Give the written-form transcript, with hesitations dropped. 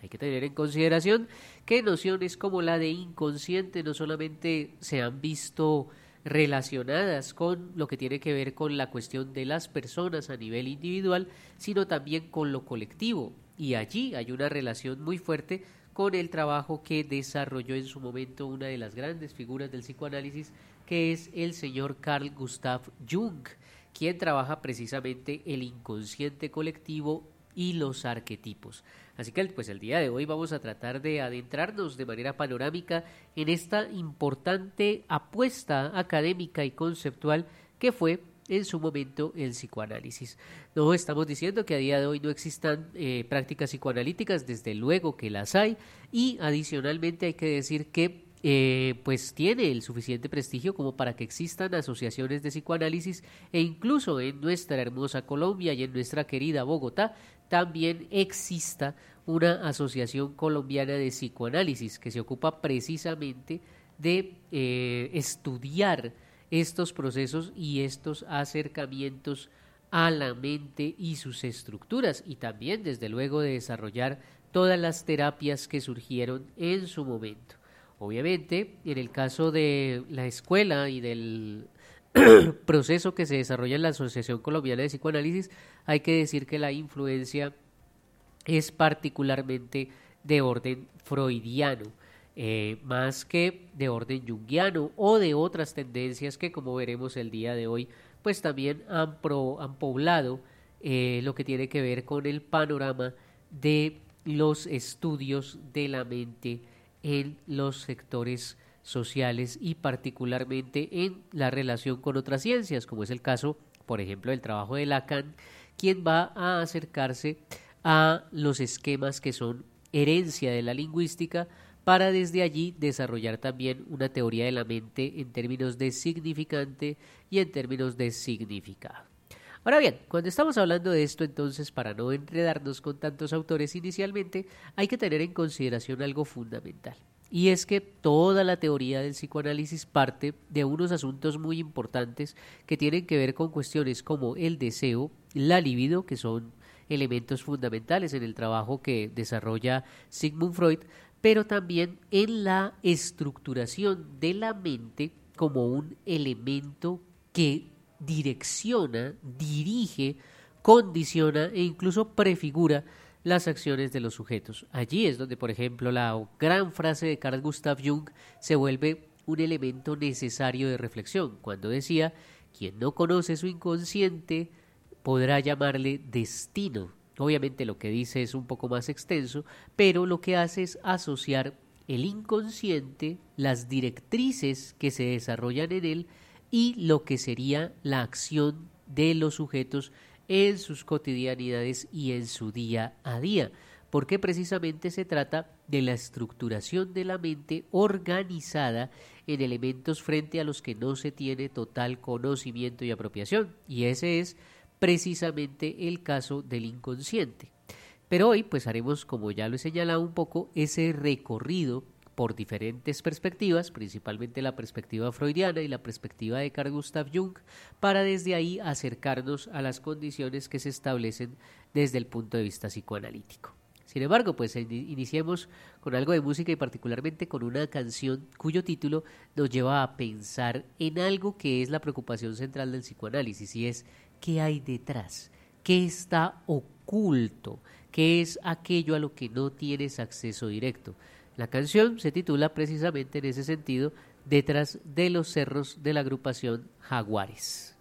Hay que tener en consideración que nociones como la de inconsciente no solamente se han visto relacionadas con lo que tiene que ver con la cuestión de las personas a nivel individual, sino también con lo colectivo. Y allí hay una relación muy fuerte con el trabajo que desarrolló en su momento una de las grandes figuras del psicoanálisis, que es el señor Carl Gustav Jung, quien trabaja precisamente el inconsciente colectivo y los arquetipos. Así que pues el día de hoy vamos a tratar de adentrarnos de manera panorámica en esta importante apuesta académica y conceptual que fue en su momento el psicoanálisis. No estamos diciendo que a día de hoy no existan prácticas psicoanalíticas, desde luego que las hay, y adicionalmente hay que decir que pues tiene el suficiente prestigio como para que existan asociaciones de psicoanálisis, e incluso en nuestra hermosa Colombia y en nuestra querida Bogotá también exista una asociación colombiana de psicoanálisis que se ocupa precisamente de estudiar estos procesos y estos acercamientos a la mente y sus estructuras, y también desde luego de desarrollar todas las terapias que surgieron en su momento. Obviamente, en el caso de la escuela y del proceso que se desarrolla en la Asociación Colombiana de Psicoanálisis, hay que decir que la influencia es particularmente de orden freudiano, más que de orden junguiano o de otras tendencias que, como veremos el día de hoy, pues también han poblado lo que tiene que ver con el panorama de los estudios de la mente en los sectores sociales y particularmente en la relación con otras ciencias, como es el caso, por ejemplo, del trabajo de Lacan, quien va a acercarse a los esquemas que son herencia de la lingüística para desde allí desarrollar también una teoría de la mente en términos de significante y en términos de significado. Ahora bien, cuando estamos hablando de esto, entonces, para no enredarnos con tantos autores inicialmente, hay que tener en consideración algo fundamental. Y es que toda la teoría del psicoanálisis parte de unos asuntos muy importantes que tienen que ver con cuestiones como el deseo, la libido, que son elementos fundamentales en el trabajo que desarrolla Sigmund Freud, pero también en la estructuración de la mente como un elemento que direcciona, dirige, condiciona e incluso prefigura las acciones de los sujetos. Allí es donde, por ejemplo, la gran frase de Carl Gustav Jung se vuelve un elemento necesario de reflexión, cuando decía: quien no conoce su inconsciente podrá llamarle destino. Obviamente lo que dice es un poco más extenso, pero lo que hace es asociar el inconsciente, las directrices que se desarrollan en él y lo que sería la acción de los sujetos en sus cotidianidades y en su día a día, porque precisamente se trata de la estructuración de la mente organizada en elementos frente a los que no se tiene total conocimiento y apropiación, y ese es precisamente el caso del inconsciente. Pero hoy pues haremos, como ya lo he señalado un poco, ese recorrido por diferentes perspectivas, principalmente la perspectiva freudiana y la perspectiva de Carl Gustav Jung, para desde ahí acercarnos a las condiciones que se establecen desde el punto de vista psicoanalítico. Sin embargo, pues iniciemos con algo de música y particularmente con una canción cuyo título nos lleva a pensar en algo que es la preocupación central del psicoanálisis, y es ¿qué hay detrás? ¿Qué está oculto? ¿Qué es aquello a lo que no tienes acceso directo? La canción se titula precisamente en ese sentido, Detrás de los cerros, de la agrupación Jaguares.